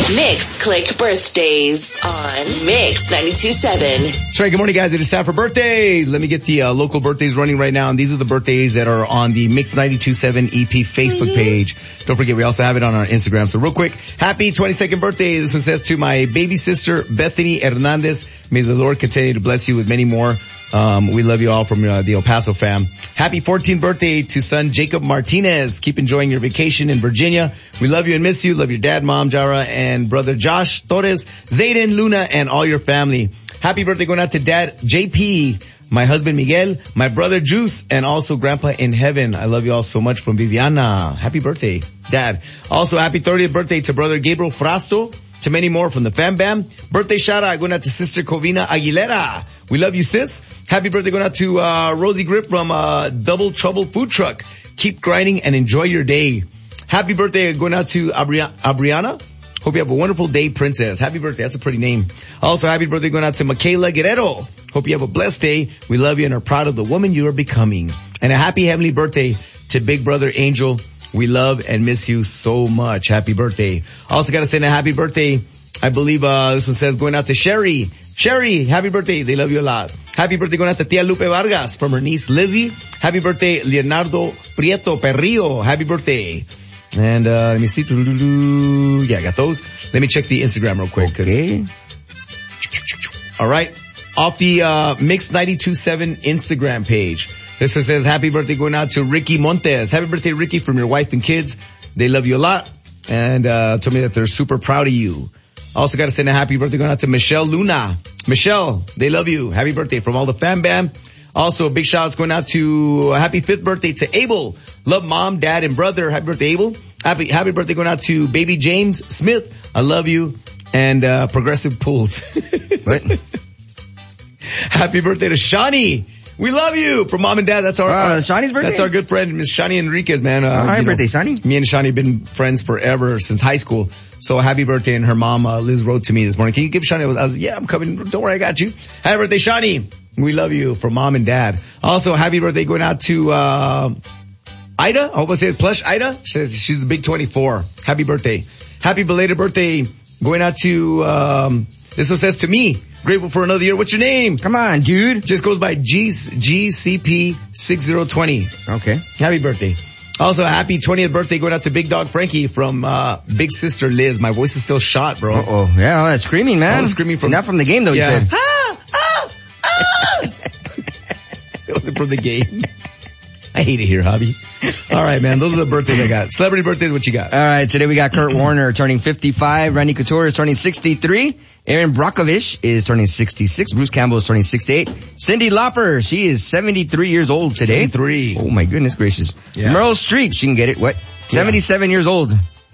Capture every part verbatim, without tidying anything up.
Mix Click Birthdays on Mix ninety-two point seven. That's right. Good morning, guys. It is time for birthdays. Let me get the uh, local birthdays running right now. And these are the birthdays that are on the Mix ninety-two point seven E P Facebook page. Don't forget, we also have it on our Instagram. So real quick, happy twenty-second birthday. This one says to my baby sister, Bethany Hernandez. May the Lord continue to bless you with many more. Um, we love you all from uh, the El Paso fam. Happy fourteenth birthday to son Jacob Martinez. Keep enjoying your vacation in Virginia. We love you and miss you. Love your dad, mom, Jara, and brother Josh Torres, Zayden, Luna, and all your family. Happy birthday going out to dad J P, my husband Miguel, my brother Juice, and also grandpa in heaven. I love you all so much from Viviana. Happy birthday, dad. Also happy thirtieth birthday to brother Gabriel Frasto. To many more from the Fam Bam. Birthday shout out going out to sister Covina Aguilera. We love you, sis. Happy birthday going out to uh Rosie Grip from uh Double Trouble Food Truck. Keep grinding and enjoy your day. Happy birthday going out to Abri- Abriana. Hope you have a wonderful day, princess. Happy birthday. That's a pretty name. Also, happy birthday going out to Michaela Guerrero. Hope you have a blessed day. We love you and are proud of the woman you are becoming. And a happy heavenly birthday to big brother Angel. We love and miss you so much. Happy birthday. Also got to say a happy birthday. I believe uh this one says going out to Sherry. Sherry, happy birthday. They love you a lot. Happy birthday going out to Tia Lupe Vargas from her niece Lizzie. Happy birthday Leonardo Prieto Perrillo. Happy birthday. And uh let me see. Yeah, I got those. Let me check the Instagram real quick. Okay. All right. Off the uh Mix ninety-two point seven Instagram page. This one says, happy birthday going out to Ricky Montes. Happy birthday, Ricky, from your wife and kids. They love you a lot. And, uh, told me that they're super proud of you. Also got to send a happy birthday going out to Michelle Luna. Michelle, they love you. Happy birthday from all the Fam Bam. Also, big shout outs going out to uh, happy fifth birthday to Abel. Love mom, dad, and brother. Happy birthday, Abel. Happy, happy birthday going out to baby James Smith. I love you. And, uh, Progressive Pools. What? Happy birthday to Shawnee. We love you from mom and dad. That's our, uh, our Shawnee's birthday. That's our good friend, Miss Shani Enriquez, man. Uh, All right, you know, birthday, Shani. Me and Shani have been friends forever since high school. So happy birthday. And her mom, uh, Liz, wrote to me this morning. Can you give Shani? I was, I was yeah, I'm coming. Don't worry, I got you. Happy birthday, Shani. We love you from mom and dad. Also, happy birthday going out to uh Ida. I hope I say it. Plush Ida. She says she's the big twenty-four. Happy birthday. Happy belated birthday going out to um this one says to me. Grateful for another year. What's your name? Come on, dude. Just goes by G C P six zero two zero. Okay. Happy birthday. Also, happy twentieth birthday going out to Big Dog Frankie from, uh, Big Sister Liz. My voice is still shot, bro. Uh-oh. Yeah, all that screaming, man. I was screaming from... Not from the game, though, yeah. you said. Ah! Ah! Ah! It wasn't from the game. I hate it here, Hobby. All right, man. Those are the birthdays I got. Celebrity birthdays, what you got? All right, today we got Kurt Warner turning fifty-five. Randy Couture is turning sixty-three. Aaron Brockovich is turning sixty-six. Bruce Campbell is turning sixty-eight. Cyndi Lauper, she is seventy-three years old today. seventy-three. Oh my goodness gracious. Yeah. Meryl Streep, she can get it. What? seventy-seven years old.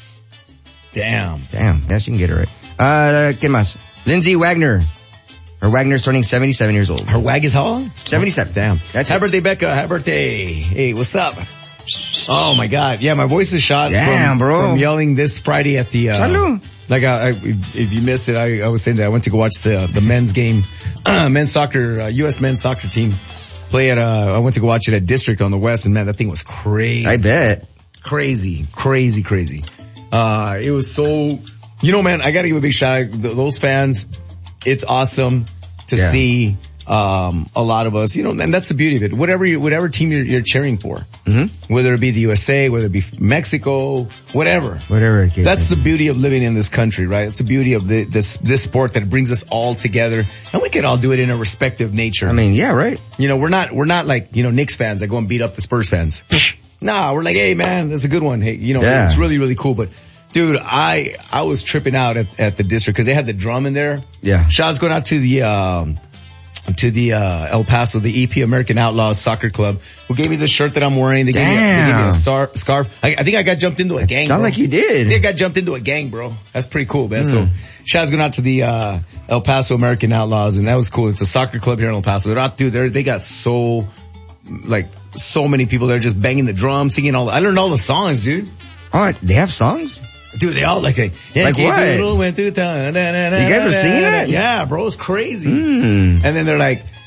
Damn. Damn. Yeah, she can get it right. Uh, ¿qué más? Lindsay Wagner. Her Wagner's turning seventy-seven years old. Her wag is how old? seventy-seven. Damn. That's Happy it. birthday, Becca. Happy birthday. Hey, what's up? Oh my God. Yeah, my voice is shot Damn, from, bro. from yelling this Friday at the, uh, Salud. like, I, I, if, if you missed it, I, I was saying that I went to go watch the, the men's game, men's soccer, uh, U S men's soccer team play at, uh, I went to go watch it at District on the West, and man, that thing was crazy. I bet. Crazy, crazy, crazy. Uh, it was so, you know, man, I gotta give a big shout out. Th- those fans, it's awesome to Yeah. see, um, a lot of us, you know, and that's the beauty of it. Whatever you, whatever team you're, you're cheering for, Mm-hmm. whether it be the U S A, whether it be Mexico, whatever. Whatever it is. That's the beauty of living in this country, right? It's the beauty of the, this, this sport that brings us all together, and we can all do it in a respective nature. I mean, yeah, right. You know, we're not, we're not like, you know, Knicks fans that go and beat up the Spurs fans. Nah, we're like, hey man, that's a good one. Hey, you know, Yeah. it's really, really cool. But dude, I, I was tripping out at, at the District because they had the drum in there. Yeah. Shout's going out to the, um, to the, uh, El Paso, the E P American Outlaws Soccer Club, who gave me the shirt that I'm wearing. They gave me, a, they gave me a star, scarf. I, I think I got jumped into a gang. Sound bro. like you did. I think I got jumped into a gang, bro. That's pretty cool, man. Mm. So shout's going out to the, uh, El Paso American Outlaws, and that was cool. It's a soccer club here in El Paso. They're out, dude, they're, they got so, like, so many people there just banging the drums, singing all, I learned all the songs, dude. Oh, they have songs? Dude, they all like, like, yeah, Like what? went through town, da, da, da, You guys were da, singing da, that? Yeah, bro, it's crazy. Mm. And then they're like,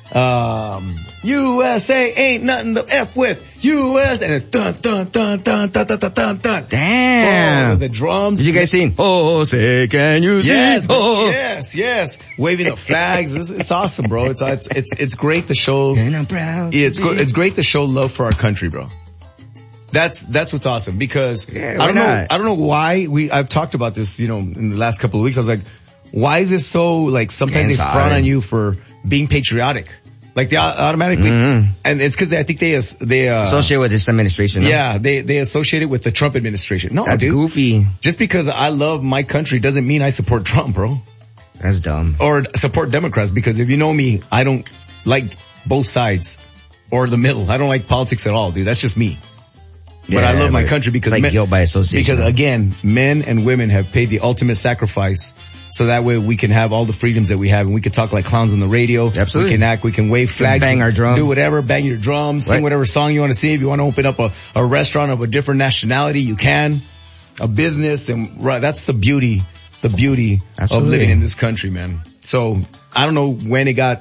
Um, U S A ain't nothing to F with. U S and then dun dun dun dun dun dun dun dun dun. Damn. Oh, the drums. Did you guys sing? Oh, say can you sing? Yes, oh. yes, yes. Waving up flags. It's, it's awesome, bro. It's, it's it's it's great to show. And I'm proud. It's go, it's great to show love for our country, bro. That's that's what's awesome because yeah, I don't not? know I don't know why we I've talked about this, you know, in the last couple of weeks. I was like, why is it so like sometimes Inside. they frown on you for being patriotic? Like they automatically, mm-hmm. and it's because I think they they uh, associate with this administration. No? Yeah, they they associate it with the Trump administration. No, that's dude. goofy. Just because I love my country doesn't mean I support Trump, bro. That's dumb. Or support Democrats because if you know me, I don't like both sides or the middle. I don't like politics at all, dude. That's just me. Yeah, but I love my country because like men, guilt by association. Because again, men and women have paid the ultimate sacrifice, so that way we can have all the freedoms that we have, and we can talk like clowns on the radio. Absolutely, we can act, we can wave flags, bang our drum, do whatever, bang your drum, sing right. whatever song you want to sing. If you want to open up a, a restaurant of a different nationality, you can. A business, and right, that's the beauty, the beauty Absolutely. of living in this country, man. So I don't know when it got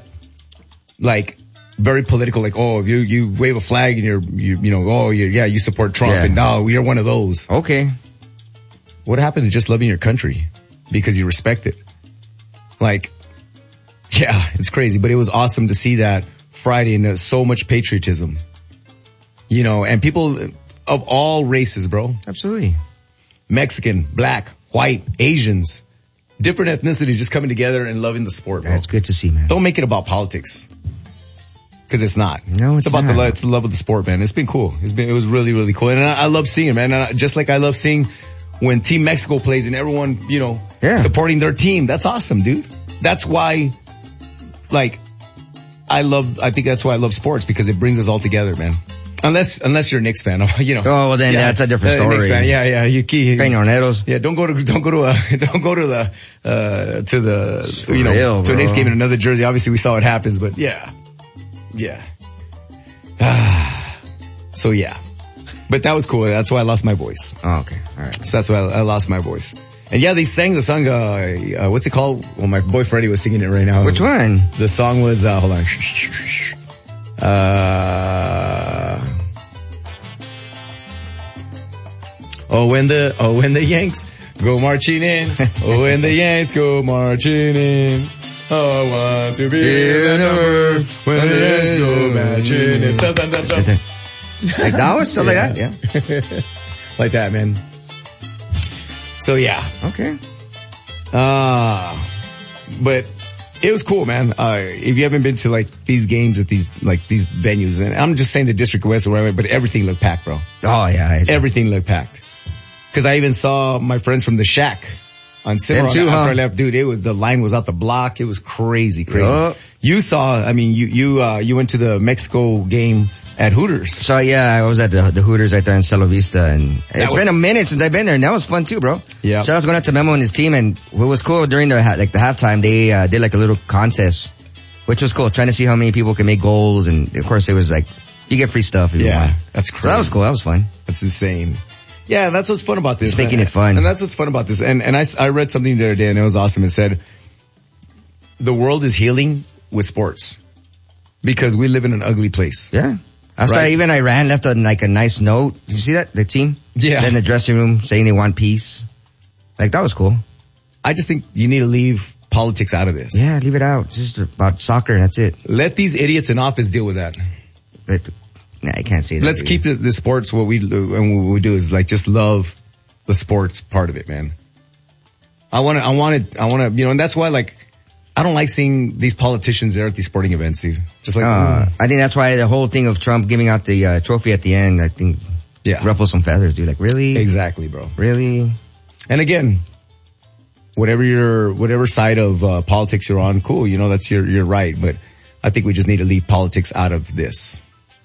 like. Very political, like, oh, you, you wave a flag and you're, you, you know, oh, you're, yeah, you support Trump yeah. and no, you're one of those. Okay. What happened to just loving your country because you respect it? Like, yeah, it's crazy, but it was awesome to see that Friday and there's so much patriotism, you know, and people of all races, bro. Absolutely. Mexican, black, white, Asians, different ethnicities just coming together and loving the sport, bro. That's good to see, man. Don't make it about politics. Cause it's not. No, it's, it's about not. the love, it's the love of the sport, man. It's been cool. It's been, it was really, really cool. And I, I love seeing it, man. And I, just like I love seeing when Team Mexico plays and everyone, you know, yeah. supporting their team. That's awesome, dude. That's why, like, I love, I think that's why I love sports because it brings us all together, man. Unless, unless you're a Knicks fan, you know. Oh, well then yeah, that's a different uh, story. Knicks fan. Yeah, yeah, you key. Peñoneros. Yeah, don't go to, don't go to a, don't go to the, uh, to the, you know, real, to a bro. Knicks game in another jersey. Obviously we saw what happens, but yeah. Yeah. Ah, so yeah, but that was cool. That's why I lost my voice. Oh, okay. All right. So that's why I, I lost my voice. And yeah, they sang the song, uh, uh, what's it called? Well, my boy Freddie was singing it right now. Which one? The song was, uh, hold on. Uh, oh, when the, oh, when the Yanks go marching in. Oh, when the Yanks go marching in. I want to be the number when the Yanks go marching in. Dun, dun, dun, dun. Like that was something yeah. like that? Yeah. Like that, man. So yeah. Okay. Uh, but it was cool, man. Uh, if you haven't been to like these games at these, like these venues, and I'm just saying the District West or whatever, but everything looked packed, bro. Oh yeah. Everything looked packed. Cause I even saw my friends from the Shack on Cimarron too, after huh? I left. Dude, it was, the line was out the block. It was crazy, crazy. Yup. You saw, I mean, you, you, uh, you went to the Mexico game at Hooters. So yeah, I was at the, the Hooters right there in Cielo Vista, and That it's was- been a minute since I've been there, and that was fun too, bro. Yeah. So I was going out to Memo and his team, and what was cool during the ha- like the halftime, they uh, did like a little contest, which was cool, trying to see how many people can make goals, and of course it was like you get free stuff. If you Yeah, want. that's crazy. So that was cool. That was fun. That's insane. Yeah, that's what's fun about this. Just making it fun. And that's what's fun about this. And, and I, I read something the other day and it was awesome. It said, the world is healing with sports because we live in an ugly place. Yeah. After Right. I, even Iran left a, like a nice note. Did you see that? The team? Yeah. In the dressing room saying they want peace. Like that was cool. I just think you need to leave politics out of this. Yeah, leave it out. It's just about soccer and that's it. Let these idiots in office deal with that. But, nah, I can't say that. Let's dude. keep the, the sports. What we do, and what we do is like just love the sports part of it, man. I want to, I want to, I want to, you know, and that's why like, I don't like seeing these politicians there at these sporting events, dude. Just like, Uh, I think that's why the whole thing of Trump giving out the uh, trophy at the end, I think, yeah, ruffles some feathers, dude. Like, really? exactly, bro. Really? And again, whatever your, whatever side of uh, politics you're on, cool, you know, that's your, your right. But I think we just need to leave politics out of this.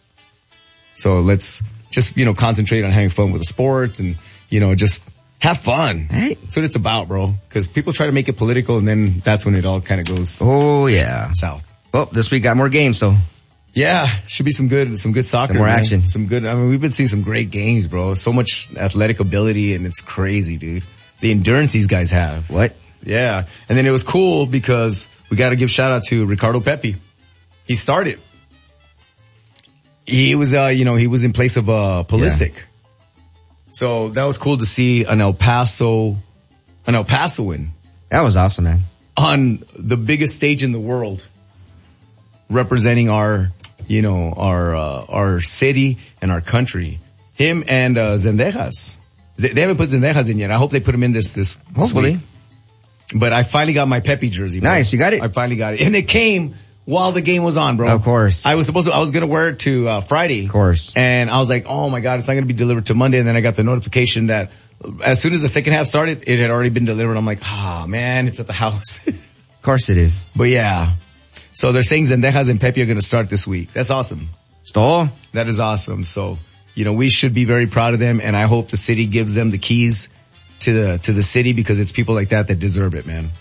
So let's just, you know, concentrate on having fun with the sports and, you know, just have fun. Hey. That's what it's about, bro. Cause people try to make it political and then that's when it all kind of goes Oh, yeah. south. Well, this week got more games, so. Yeah, should be some good, some good soccer. Some more man. action. Some good, I mean, we've been seeing some great games, bro. So much athletic ability and it's crazy, dude. The endurance these guys have. What? Yeah. And then it was cool because we got to give shout out to Ricardo Pepi. He started. He was, uh, you know, he was in place of, uh, Pulisic. Yeah. So that was cool to see an El Paso, an El Pasoan. That was awesome, man. On the biggest stage in the world, representing our, you know, our, uh, our city and our country. Him and, uh, Zendejas. They, they haven't put Zendejas in yet. I hope they put him in this, this, hopefully. Week. But I finally got my Pepe jersey, bro. Nice, you got it? I finally got it. And it came while the game was on, bro. Of course. I was supposed to, I was going to wear it to, uh, Friday. Of course. And I was like, oh my God, it's not going to be delivered to Monday. And then I got the notification that as soon as the second half started, it had already been delivered. I'm like, ah, oh, man, it's at the house. Of course it is. But yeah. So they're saying Zendejas and Pepe are going to start this week. That's awesome. Stole. That is awesome. So, you know, we should be very proud of them. And I hope the city gives them the keys to the, to the city because it's people like that that deserve it, man.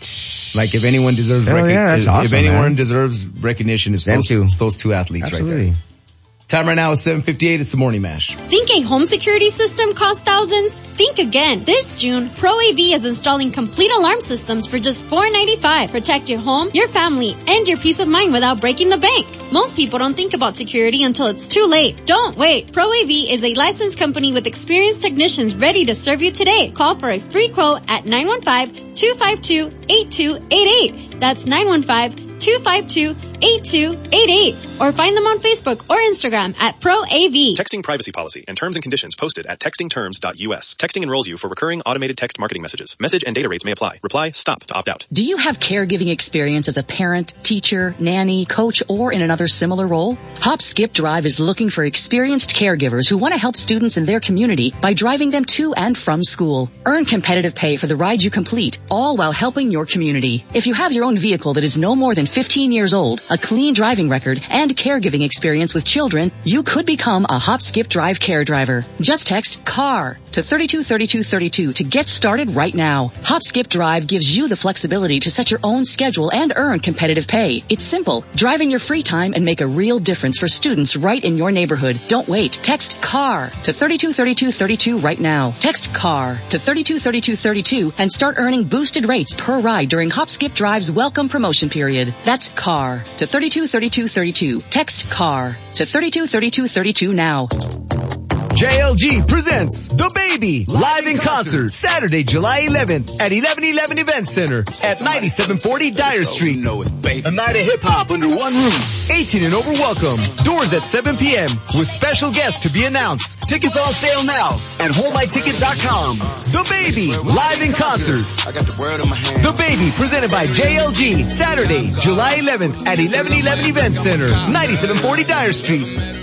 Like if anyone deserves, Hell rec- yeah, that's if, awesome, if anyone man. deserves recognition, it's Them those, two. it's those two athletes Absolutely. right there. Time right now is seven fifty-eight. It's the Morning Mash. Think a home security system costs thousands? Think again. This June, Pro A V is installing complete alarm systems for just four ninety-five. Protect your home, your family, and your peace of mind without breaking the bank. Most people don't think about security until it's too late. Don't wait. Pro A V is a licensed company with experienced technicians ready to serve you today. Call for a free quote at nine one five, two five two, eight two eight eight. That's nine one five, two five two, eight two eight eight. Or find them on Facebook or Instagram at Pro A V. Texting privacy policy and terms and conditions posted at texting terms dot U S. Texting enrolls you for recurring automated text marketing messages. Message and data rates may apply. Reply STOP to opt out. Do you have caregiving experience as a parent, teacher, nanny, coach, or in another similar role? Hop Skip Drive is looking for experienced caregivers who want to help students in their community by driving them to and from school. Earn competitive pay for the ride you complete, all while helping your community. If you have your own vehicle that is no more than fifteen years old, a clean driving record, and caregiving experience with children, you could become a Hop Skip Drive care driver. Just text CAR to thirty-two thirty-two thirty-two to get started right now. Hop Skip Drive gives you the flexibility to set your own schedule and earn competitive pay. It's simple. Drive in your free time and make a real difference for students right in your neighborhood. Don't wait. Text CAR to thirty-two thirty-two thirty-two right now. Text CAR to thirty-two thirty-two thirty-two and start earning boosted rates per ride during Hop Skip Drive's welcome promotion period. That's CAR to thirty-two thirty-two thirty-two. Text CAR to thirty-two thirty-two thirty-two now. J L G presents The Baby live in concert Saturday, July eleventh at eleven eleven Event Center at ninety-seven forty Dyer Street. A night of hip hop under one roof. eighteen and over welcome. Doors at seven p.m. with special guests to be announced. Tickets on sale now at home my ticket dot com. The Baby live in concert. The Baby presented by J L G Saturday, July eleventh at eleven eleven Event Center, ninety-seven forty Dyer Street.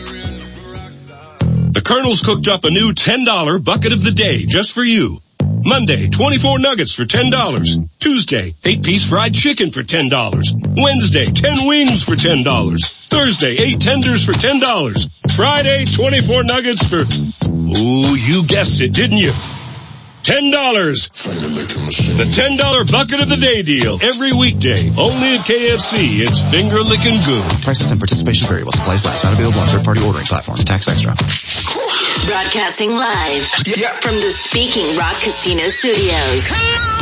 The Colonel's cooked up a new ten dollar bucket of the day just for you. Monday, twenty-four nuggets for ten dollars. Tuesday, eight piece fried chicken for ten dollars. Wednesday, ten wings for ten dollars. Thursday, eight tenders for ten dollars. Friday, twenty-four nuggets for, ooh, you guessed it, didn't you? ten dollars. The ten dollar bucket of the day deal. Every weekday. Only at K F C. It's finger licking good. Prices and participation variable. Supplies last. Not available on third party ordering platforms. Tax extra. Broadcasting live yeah. from the Speaking Rock Casino Studios.